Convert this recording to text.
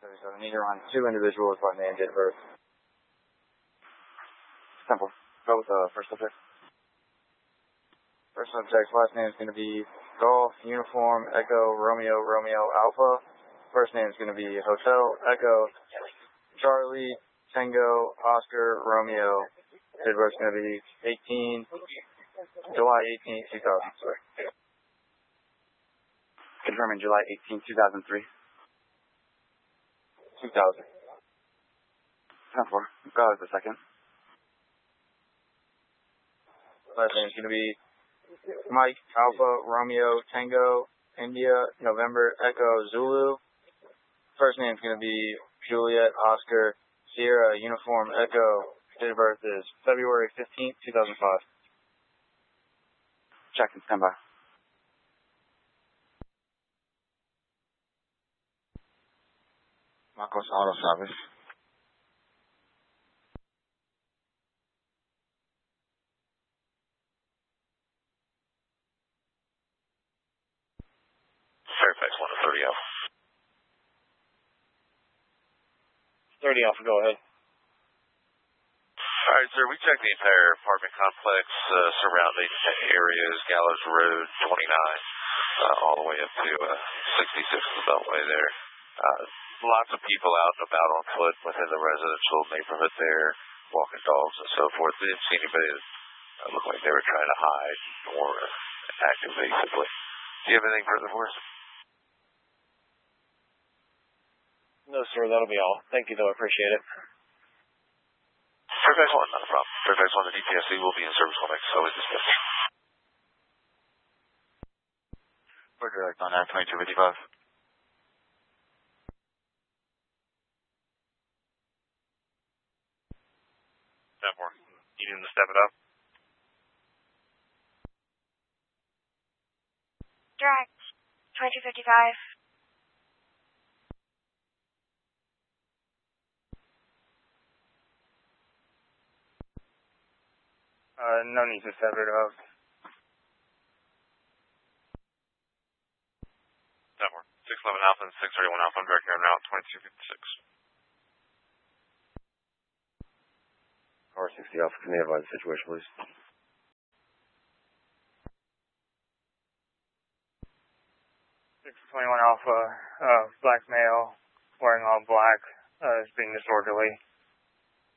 I need to run two individuals by name, date of birth. Simple. Go with the first subject. First subject's last name is going to be Golf, Uniform, Echo, Romeo, Romeo, Alpha. First name is going to be Hotel, Echo, Charlie, Tango, Oscar, Romeo. Date of birth is going to be July 18, 2003. Confirming July 18, 2003. 2000. 10-4. Go ahead the second. Last name is going to be Mike, Alpha, Romeo, Tango, India, November, Echo, Zulu. First name is going to be Juliet, Oscar, Sierra, Uniform, Echo. Date of birth is February 15th, 2005. Check and stand by. Marcos Auto Service. Fairfax 1 to 30 Alpha. 30 Alpha, go ahead. All right, sir, we checked the entire apartment complex, surrounding areas, Gallows Road 29, all the way up to 66 the Beltway there. Lots of people out and about on foot within the residential neighborhood there, walking dogs and so forth. They didn't see anybody that looked like they were trying to hide or act evasively. Do you have anything further for us? No, sir, that'll be all. Thank you, though. I appreciate it. Fairfax 1, not a problem. Fairfax 1, the DPSC will be in service on next, always discussed. We're direct on that 2255. Needing to step it up. Direct, 2255. No need to step it up. 611 Alpha and 631 Alpha. I'm directing route 2256. Car 60 Alpha, can you advise the situation, please? 621 Alpha, black male, wearing all black, is being disorderly.